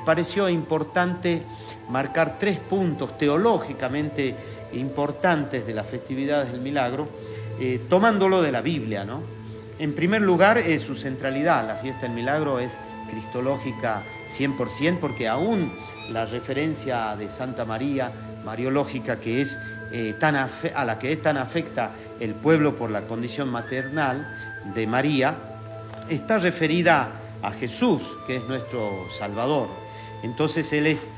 pareció importante marcar 3 puntos teológicamente importantes de las festividades del milagro, tomándolo de la Biblia, ¿no? En primer lugar, su centralidad. La fiesta del milagro es cristológica 100%, porque aún la referencia de Santa María, mariológica, que es a la que es tan afecta el pueblo por la condición maternal de María, está referida a Jesús, que es nuestro Salvador. Entonces Él es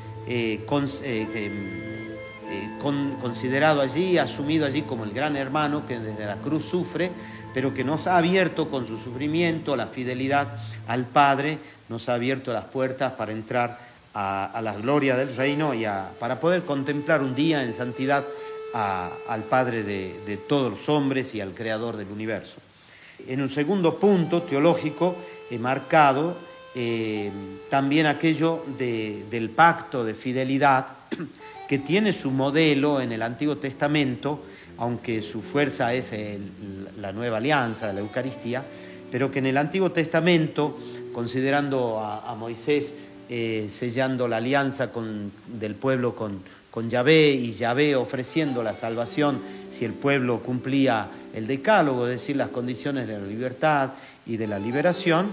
considerado allí, asumido allí como el gran hermano que desde la cruz sufre, pero que nos ha abierto con su sufrimiento, la fidelidad al Padre, nos ha abierto las puertas para entrar a la gloria del reino y para poder contemplar un día en santidad al Padre de todos los hombres y al Creador del universo. En un segundo punto teológico he marcado también aquello del pacto de fidelidad que tiene su modelo en el Antiguo Testamento, aunque su fuerza es la nueva alianza, la Eucaristía, pero que en el Antiguo Testamento, considerando a Moisés sellando la alianza del pueblo con Yahvé, y Yahvé ofreciendo la salvación si el pueblo cumplía el decálogo, es decir, las condiciones de la libertad y de la liberación,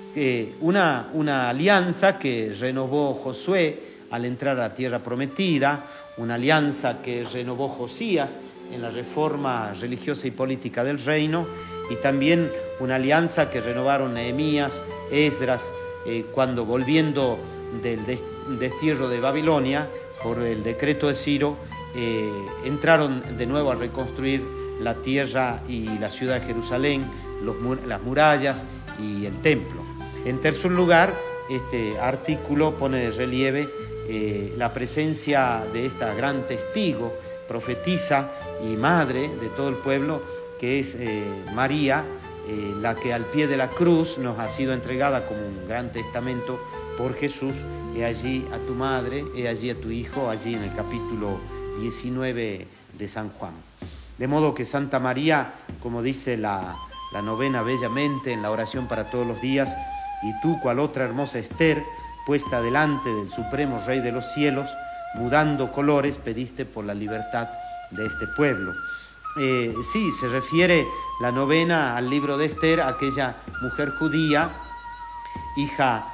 una alianza que renovó Josué al entrar a la tierra prometida, una alianza que renovó Josías en la reforma religiosa y política del reino, y también una alianza que renovaron Nehemías, Esdras, cuando volviendo del destierro de Babilonia, por el decreto de Ciro, entraron de nuevo a reconstruir la tierra y la ciudad de Jerusalén, las murallas y el templo. En tercer lugar, este artículo pone de relieve la presencia de esta gran testigo, profetisa y madre de todo el pueblo, que es María, la que al pie de la cruz nos ha sido entregada como un gran testamento por Jesús. He allí a tu madre, he allí a tu hijo, allí en el capítulo 19 de San Juan. De modo que Santa María, como dice la novena bellamente en la oración para todos los días, y tú, cual otra hermosa Ester, puesta delante del supremo Rey de los cielos, mudando colores, pediste por la libertad de este pueblo. Sí, se refiere la novena al libro de Ester, aquella mujer judía, hija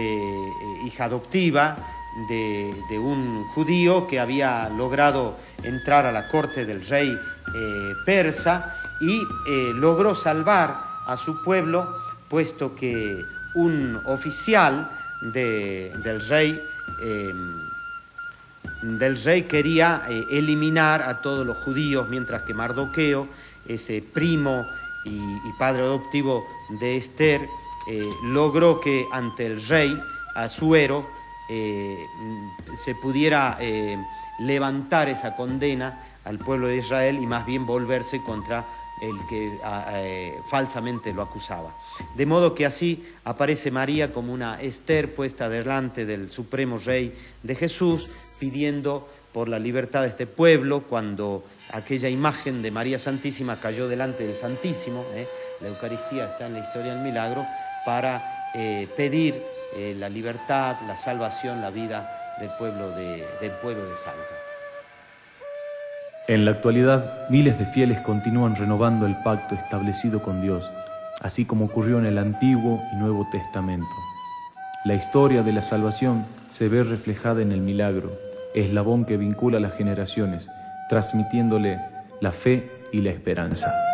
adoptiva de un judío que había logrado entrar a la corte del rey persa y logró salvar a su pueblo, puesto que un oficial del rey quería eliminar a todos los judíos, mientras que Mardoqueo, ese primo y padre adoptivo de Ester, logró que ante el rey Asuero se pudiera levantar esa condena al pueblo de Israel y más bien volverse contra el que falsamente lo acusaba. De modo que así aparece María como una Ester puesta delante del supremo Rey de Jesús, pidiendo por la libertad de este pueblo, cuando aquella imagen de María Santísima cayó delante del Santísimo. La Eucaristía está en la historia del milagro, para pedir la libertad, la salvación, la vida del pueblo de Salta. En la actualidad, miles de fieles continúan renovando el pacto establecido con Dios, así como ocurrió en el Antiguo y Nuevo Testamento. La historia de la salvación se ve reflejada en el milagro, eslabón que vincula a las generaciones, transmitiéndole la fe y la esperanza.